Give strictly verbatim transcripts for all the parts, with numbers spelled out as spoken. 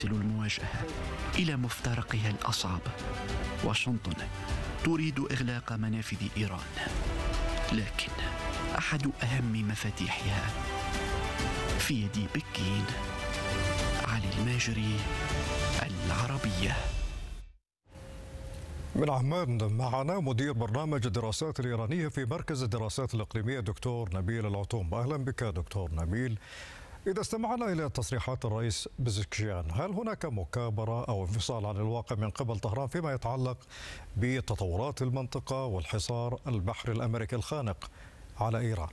المواجهة إلى مفترقها الأصعب. واشنطن تريد إغلاق منافذ إيران، لكن أحد أهم مفاتيحها في يد بكين. علي الماجري، العربية. من عمان معنا مدير برنامج الدراسات الإيرانية في مركز الدراسات الإقليمية دكتور نبيل العتوم. أهلا بك دكتور نبيل. إذا استمعنا إلى تصريحات الرئيس بزكشيان، هل هناك مكابرة أو انفصال عن الواقع من قبل طهران فيما يتعلق بتطورات المنطقة والحصار البحري الأمريكي الخانق على إيران؟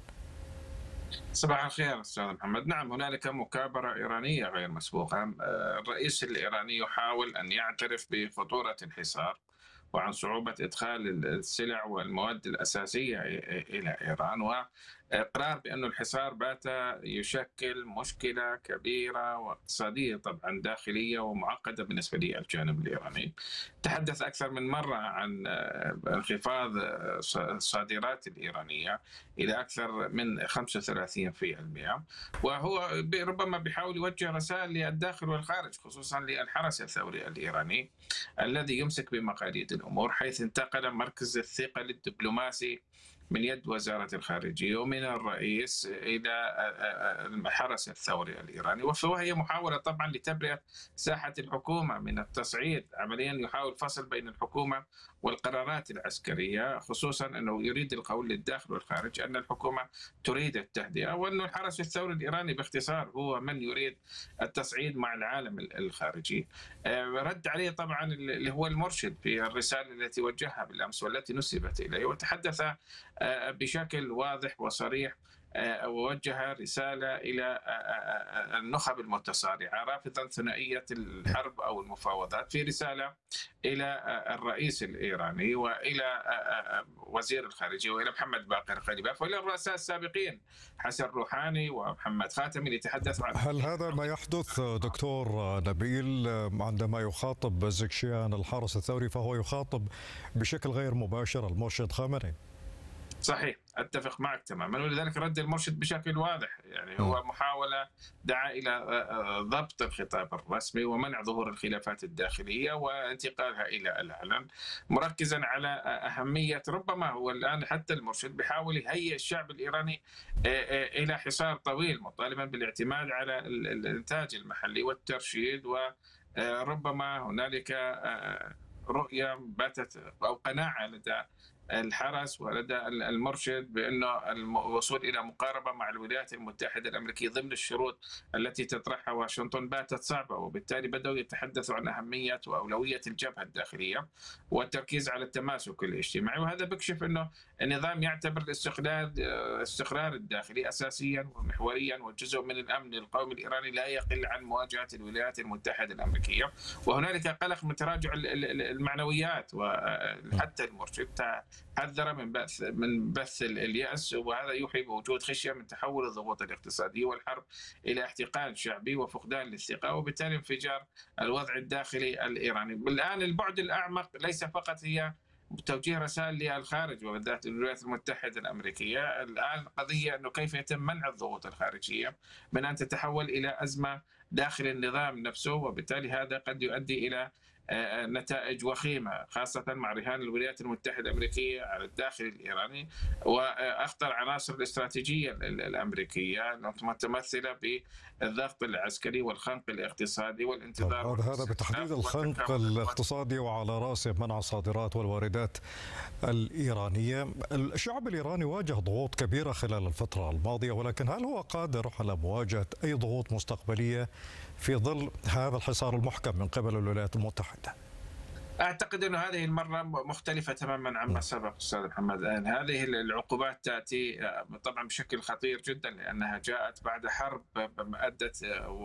صباح الخير أستاذ محمد. نعم، هنالك مكابرة إيرانية غير مسبوقة. الرئيس الإيراني يحاول أن يعترف بخطورة الحصار وعن صعوبة إدخال السلع والمواد الأساسية إلى إيران، وإقرار بأن الحصار بات يشكل مشكلة كبيرة واقتصادية طبعا داخلية ومعقدة بالنسبة للجانب الإيراني. تحدث أكثر من مرة عن انخفاض الصادرات الإيرانية إلى أكثر من خمسة وثلاثين بالمئة، وهو ربما بيحاول يوجه رسائل للداخل والخارج، خصوصا للحرس الثوري الإيراني الذي يمسك بمقاليد الأمور، حيث انتقل مركز الثقل الدبلوماسي من يد وزارة الخارجية ومن الرئيس إلى الحرس الثوري الإيراني. وهي محاولة طبعا لتبرئة ساحة الحكومة من التصعيد، عمليا يحاول فصل بين الحكومة والقرارات العسكرية، خصوصا أنه يريد القول للداخل والخارج أن الحكومة تريد التهدئة، وأن الحرس الثوري الإيراني باختصار هو من يريد التصعيد مع العالم الخارجي. رد عليه طبعا اللي هو المرشد في الرسالة التي وجهها بالأمس والتي نسبت إليه، وتحدث بشكل واضح وصريح ووجه رسالة إلى النخب المتصارعة رافضا ثنائية الحرب أو المفاوضات، في رسالة إلى الرئيس الإيراني وإلى وزير الخارجية وإلى محمد باقر غالباف وإلى الرؤساء السابقين حسن روحاني ومحمد خاتمي ليتحدث عن. هل هذا ما يحدث دكتور نبيل عندما يخاطب بزكشيان الحرس الثوري فهو يخاطب بشكل غير مباشر المرشد خامنئي؟ صحيح، أتفق معك تماما، ولذلك رد المرشد بشكل واضح. يعني هو محاولة دعا إلى ضبط الخطاب الرسمي ومنع ظهور الخلافات الداخلية وانتقالها إلى العلن، مركزا على أهمية، ربما هو الآن حتى المرشد بيحاول يهيئ الشعب الإيراني إلى حصار طويل، مطالبا بالاعتماد على الإنتاج المحلي والترشيد، وربما هنالك رؤية باتت أو قناعة لدى الحرس ولدى المرشد بأنه الوصول إلى مقاربة مع الولايات المتحدة الأمريكية ضمن الشروط التي تطرحها واشنطن باتت صعبة، وبالتالي بدأوا يتحدثوا عن أهمية وأولوية الجبهة الداخلية والتركيز على التماسك الاجتماعي. وهذا بيكشف أنه النظام يعتبر الاستقلال الاستقرار الداخلي أساسيا ومحوريا وجزء من الأمن القومي الإيراني لا يقل عن مواجهة الولايات المتحدة الأمريكية. وهنالك قلق من تراجع المعنويات، وحتى المرشد حذر من بث من بث اليأس، وهذا يوحي بوجود خشية من تحول الضغوط الاقتصادية والحرب إلى احتقان شعبي وفقدان للثقة، وبالتالي انفجار الوضع الداخلي الإيراني. الآن البعد الأعمق ليس فقط هي توجيه رسائل للخارج وبالذات الولايات المتحدة الأمريكية، الآن قضية أنه كيف يتم منع الضغوط الخارجية من أن تتحول إلى أزمة داخل النظام نفسه، وبالتالي هذا قد يؤدي إلى نتائج وخيمة، خاصة مع رهان الولايات المتحدة الأمريكية على الداخل الإيراني وأخطر عناصر الاستراتيجية الأمريكية المتمثلة بالضغط العسكري والخنق الاقتصادي والانتظار. هذا بتحديد الخنق الاقتصادي وعلى رأسه منع الصادرات والواردات الإيرانية. الشعب الإيراني واجه ضغوط كبيرة خلال الفترة الماضية، ولكن هل هو قادر على مواجهة أي ضغوط مستقبلية في ظل هذا الحصار المحكم من قبل الولايات المتحدة؟ أعتقد أن هذه المرة مختلفة تماما عما سبق أستاذ محمد. هذه العقوبات تأتي طبعا بشكل خطير جدا، لأنها جاءت بعد حرب أدت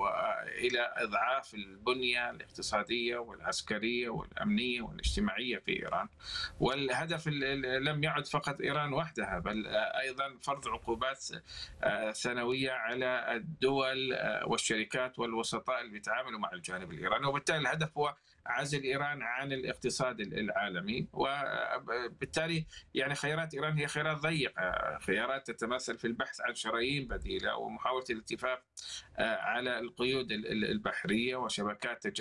إلى إضعاف البنية الاقتصادية والعسكرية والأمنية والاجتماعية في إيران، والهدف لم يعد فقط إيران وحدها، بل أيضا فرض عقوبات سنوية على الدول والشركات والوسطاء اللي بيتعاملوا مع الجانب الإيراني، وبالتالي الهدف هو عزل إيران عن الاقتصاد العالمي. وبالتالي يعني خيارات إيران هي خيارات ضيقة، خيارات تتمثل في البحث عن شرايين بديلة ومحاولة الالتفاف على القيود البحرية وشبكات